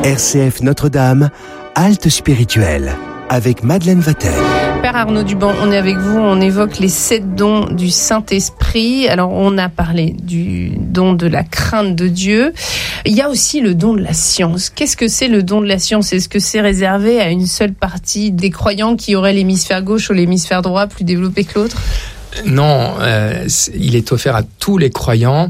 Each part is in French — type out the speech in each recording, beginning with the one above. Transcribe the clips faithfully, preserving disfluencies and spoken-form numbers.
R C F Notre-Dame, halte spirituelle, avec Madeleine Vatel. Père Arnaud Duban, on est avec vous, on évoque les sept dons du Saint-Esprit. Alors, on a parlé du don de la crainte de Dieu. Il y a aussi le don de la science. Qu'est-ce que c'est le don de la science ? Est-ce que c'est réservé à une seule partie des croyants qui auraient l'hémisphère gauche ou l'hémisphère droit plus développé que l'autre ? Non, euh, il est offert à tous les croyants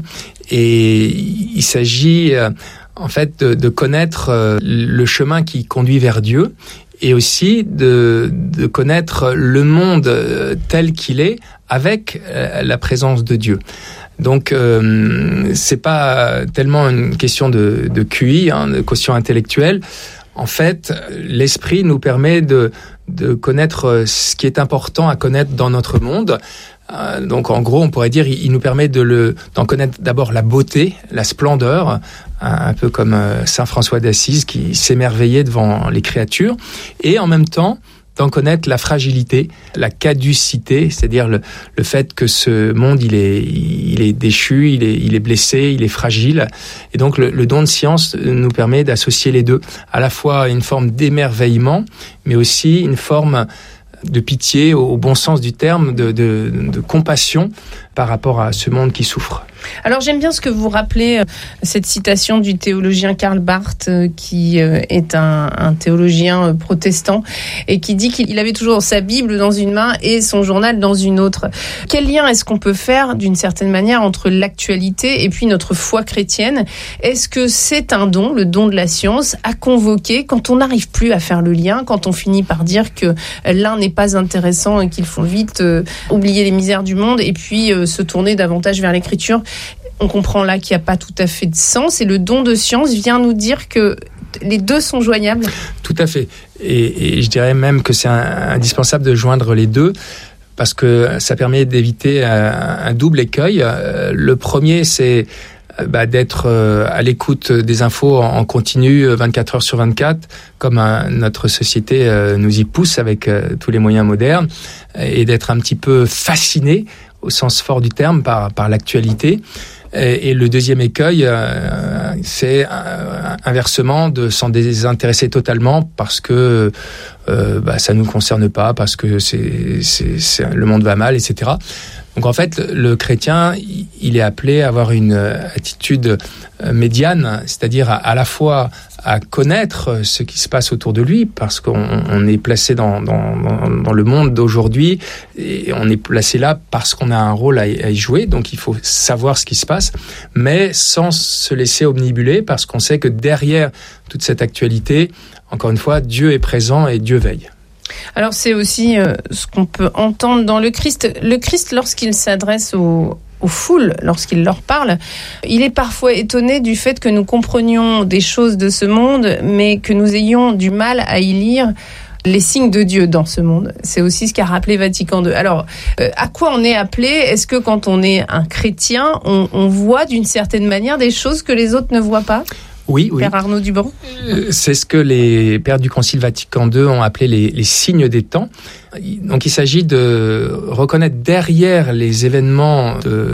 et il s'agit euh, en fait de, de connaître euh, le chemin qui conduit vers Dieu et aussi de, de connaître le monde euh, tel qu'il est avec euh, la présence de Dieu. Donc, euh, c'est pas tellement une question de, de Q I, hein, de quotient intellectuel. En fait, l'esprit nous permet de, de connaître ce qui est important à connaître dans notre monde. Euh, donc, en gros, on pourrait dire, il, il nous permet de le, d'en connaître d'abord la beauté, la splendeur, un, un peu comme euh, Saint François d'Assise qui s'émerveillait devant les créatures, et en même temps, d'en connaître la fragilité, la caducité, c'est-à-dire le, le fait que ce monde, il est, il est déchu, il est, il est blessé, il est fragile. Et donc, le, le don de science nous permet d'associer les deux, à la fois une forme d'émerveillement, mais aussi une forme de pitié, au bon sens du terme, de, de, de compassion par rapport à ce monde qui souffre. Alors j'aime bien ce que vous rappelez, euh, cette citation du théologien Karl Barth, euh, qui euh, est un, un théologien euh, protestant, et qui dit qu'il avait toujours sa Bible dans une main et son journal dans une autre. Quel lien est-ce qu'on peut faire, d'une certaine manière, entre l'actualité et puis notre foi chrétienne ? Est-ce que c'est un don, le don de la science, à convoquer quand on n'arrive plus à faire le lien, quand on finit par dire que l'un n'est pas intéressant et qu'il faut vite euh, oublier les misères du monde et puis euh, se tourner davantage vers l'écriture ? On comprend là qu'il n'y a pas tout à fait de sens, et le don de science vient nous dire que les deux sont joignables. Tout à fait. Et, et je dirais même que c'est un, indispensable de joindre les deux, parce que ça permet d'éviter un, un double écueil. Le premier, c'est bah, d'être à l'écoute des infos en continu vingt-quatre heures sur vingt-quatre, comme un, notre société nous y pousse avec tous les moyens modernes, et d'être un petit peu fasciné, au sens fort du terme, par, par l'actualité. Et, et le deuxième écueil, euh, c'est euh, inversement de s'en désintéresser totalement parce que euh, bah, ça ne nous concerne pas, parce que c'est, c'est, c'est, le monde va mal, et cetera. Donc en fait, le chrétien, il est appelé à avoir une attitude médiane, c'est-à-dire à, à la fois à connaître ce qui se passe autour de lui, parce qu'on on est placé dans, dans, dans le monde d'aujourd'hui, et on est placé là parce qu'on a un rôle à, à y jouer, donc il faut savoir ce qui se passe, mais sans se laisser omnibuler, parce qu'on sait que derrière toute cette actualité, encore une fois, Dieu est présent et Dieu veille. Alors c'est aussi euh, ce qu'on peut entendre dans le Christ. Le Christ, lorsqu'il s'adresse aux, aux foules, lorsqu'il leur parle, il est parfois étonné du fait que nous comprenions des choses de ce monde, mais que nous ayons du mal à y lire les signes de Dieu dans ce monde. C'est aussi ce qu'a rappelé Vatican deux. Alors, euh, à quoi on est appelé ? Est-ce que quand on est un chrétien, on, on voit d'une certaine manière des choses que les autres ne voient pas ? Oui, oui. Père Arnaud Duban. C'est ce que les pères du Concile Vatican deux ont appelé les, les signes des temps. Donc il s'agit de reconnaître derrière les événements de